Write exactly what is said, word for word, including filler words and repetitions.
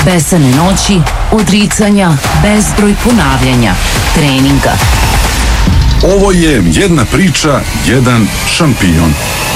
besane noći, odricanja, bezbroj ponavljanja, treninga. Ovo je jedna priča, jedan šampion.